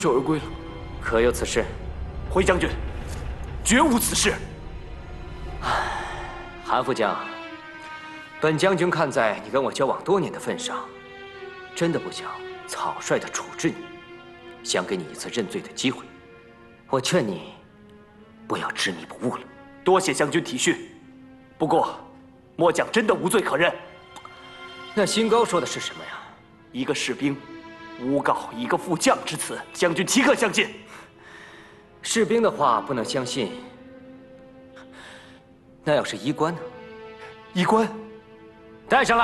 而归了。 可有此事？ 回将军，绝无此事。 韩副将，本将军看在你跟我交往多年的份上，真的不想草率地处置你，想给你一次认罪的机会。我劝你不要执迷不悟了。 多谢将军体恤，不过末将真的无罪可认。 那新高说的是什么呀？ 一个士兵诬告一个副将之词，将军岂可相信？ 士兵的话不能相信，那要是医官呢？ 医官， 带上来。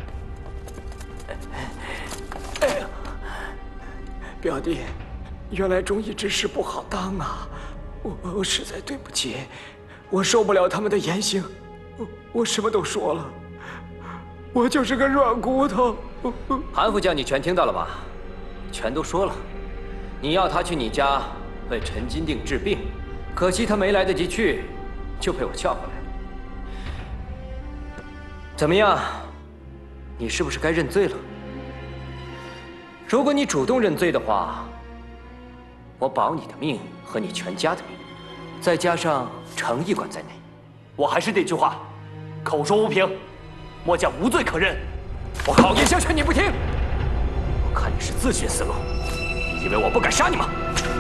表弟，原来忠义之士不好当啊！我实在对不起，我受不了他们的言行，我什么都说了，我就是个软骨头。 韩副将，你全听到了吧？全都说了，你要他去你家为陈金定治病，可惜他没来得及去，就被我叫回来了。怎么样？你是不是该认罪了？如果你主动认罪的话，我保你的命和你全家的命，再加上程驿馆在内。 我还是那句话，口说无凭，末将无罪可认。 我好言相劝你不听，我看你是自寻死路。你以为我不敢杀你吗？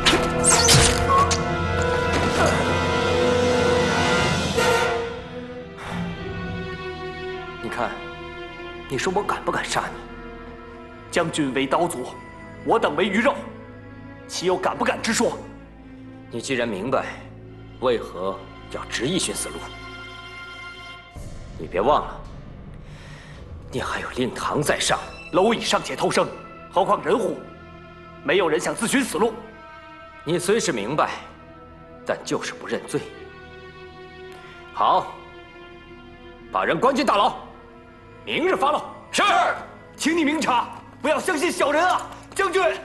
你看，你说我敢不敢杀你？ 将军为刀俎，我等为鱼肉，岂有敢不敢之说？ 你既然明白，为何要执意寻死路？你别忘了，你还有令堂在上。 蝼蚁尚且偷生，何况人乎？没有人想自寻死路。 你虽是明白，但就是不认罪。好，把人关进大牢，明日发落。 是，请你明察，不要相信小人啊，将军。